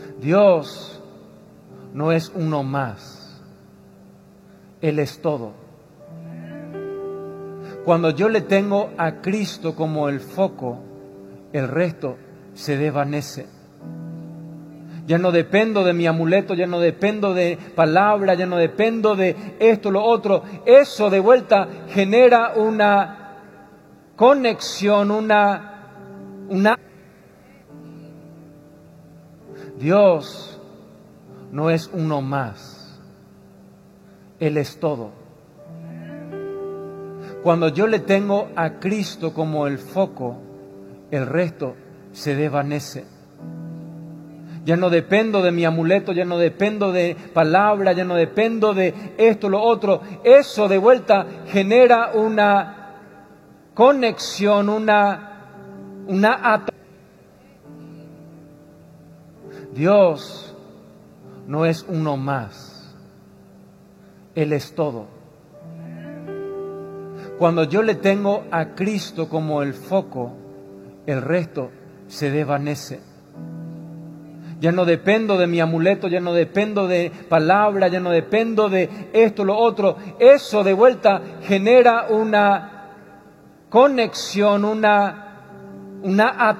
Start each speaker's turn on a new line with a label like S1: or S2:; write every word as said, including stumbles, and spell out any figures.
S1: Dios no es uno más, Él es todo. Cuando yo le tengo a Cristo como el foco, el resto se desvanece. Ya no dependo de mi amuleto, ya no dependo de palabra, ya no dependo de esto, lo otro. Eso de vuelta genera una conexión, una, una... Dios no es uno más, Él es todo. Cuando yo le tengo a Cristo como el foco, el resto se desvanece. Ya no dependo de mi amuleto, ya no dependo de palabra, ya no dependo de esto, lo otro. Eso de vuelta genera una conexión, una, una at- Dios no es uno más, Él es todo. Cuando yo le tengo a Cristo como el foco, el resto se desvanece. Ya no dependo de mi amuleto, ya no dependo de palabra, ya no dependo de esto, lo otro. Eso de vuelta genera una conexión, una, una